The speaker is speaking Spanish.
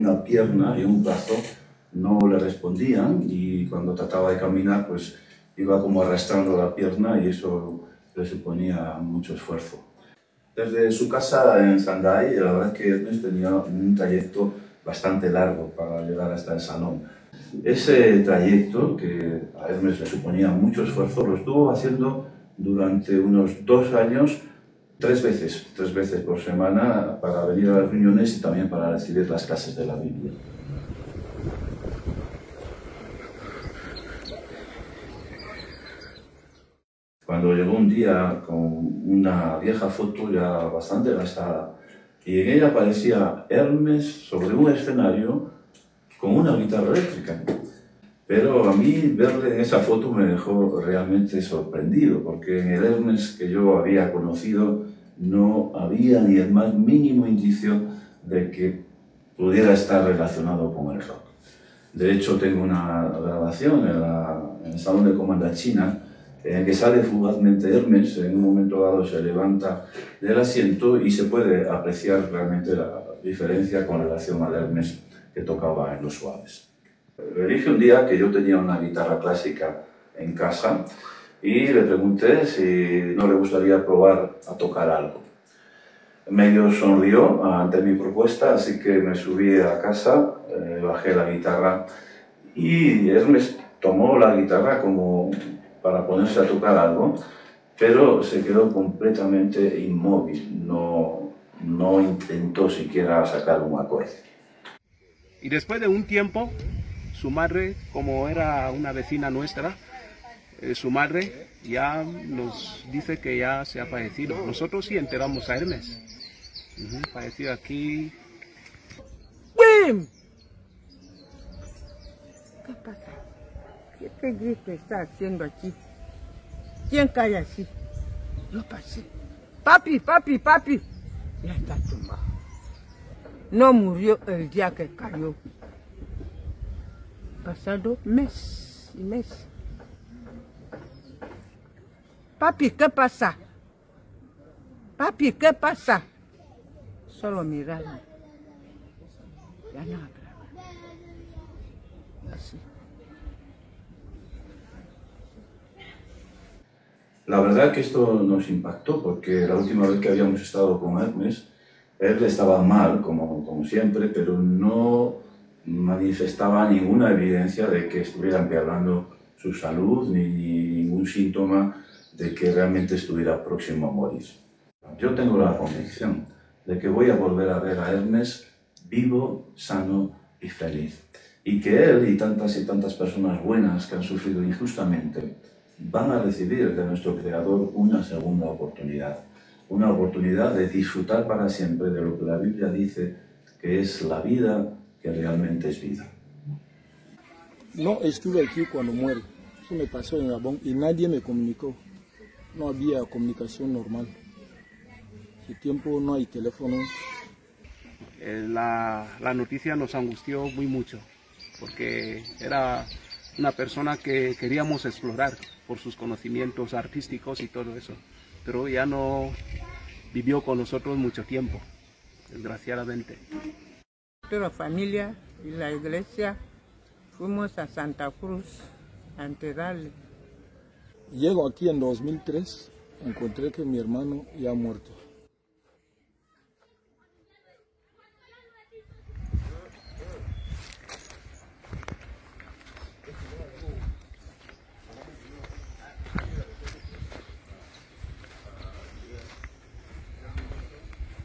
Una pierna y un brazo no le respondían y cuando trataba de caminar pues iba como arrastrando la pierna y eso le suponía mucho esfuerzo. Desde su casa en Shanghái, la verdad es que Hermes tenía un trayecto bastante largo para llegar hasta el salón. Ese trayecto, que a Hermes le suponía mucho esfuerzo, lo estuvo haciendo durante unos 2 años, tres veces por semana, para venir a las reuniones y también para recibir las clases de la Biblia. Cuando llegó un día con una vieja foto ya bastante gastada, y en ella aparecía Hermes sobre un escenario con una guitarra eléctrica. Pero a mí verle en esa foto me dejó realmente sorprendido, porque en el Hermes que yo había conocido no había ni el más mínimo indicio de que pudiera estar relacionado con el rock. De hecho, tengo una grabación en el Salón de Comanda China en el que sale fugazmente Hermes. En un momento dado se levanta del asiento y se puede apreciar realmente la diferencia con relación al Hermes que tocaba en Los Suaves. Le dije un día que yo tenía una guitarra clásica en casa y le pregunté si no le gustaría probar a tocar algo. Medio sonrió ante mi propuesta, así que me subí a casa, bajé la guitarra y Hermes tomó la guitarra como para ponerse a tocar algo, pero se quedó completamente inmóvil, no intentó siquiera sacar un acorde. Y después de un tiempo, su madre, como era una vecina nuestra, su madre ya nos dice que ya se ha fallecido. Nosotros sí enteramos a Hermes. Fallecido aquí. ¡Bim! ¿Qué pasa? ¿Qué grito está haciendo aquí? ¿Quién cae así? Yo pasé. Papi, papi, papi. Ya está tumbado. No murió el día que cayó. Pasado mes y mes. Papi, ¿qué pasa? Papi, ¿qué pasa? Solo mirarme. Ya no hablaba. Así. La verdad que esto nos impactó porque la última vez que habíamos estado con Hermes, él estaba mal, como siempre, pero no manifestaba ninguna evidencia de que estuviera empeorando su salud ni ningún síntoma de que realmente estuviera próximo a morir. Yo tengo la convicción de que voy a volver a ver a Hermes vivo, sano y feliz. Y que él y tantas personas buenas que han sufrido injustamente van a recibir de nuestro Creador una segunda oportunidad. Una oportunidad de disfrutar para siempre de lo que la Biblia dice que es la vida que realmente es vida. No estuve aquí cuando muere. Eso me pasó en Gabón y nadie me comunicó. No había comunicación normal. Hace tiempo no hay teléfonos. La noticia nos angustió muy mucho, porque era una persona que queríamos explorar por sus conocimientos artísticos y todo eso, pero ya no vivió con nosotros mucho tiempo, desgraciadamente. Toda la familia y la iglesia fuimos a Santa Cruz a enterrarle. Llego aquí en 2003, encontré que mi hermano ya ha muerto.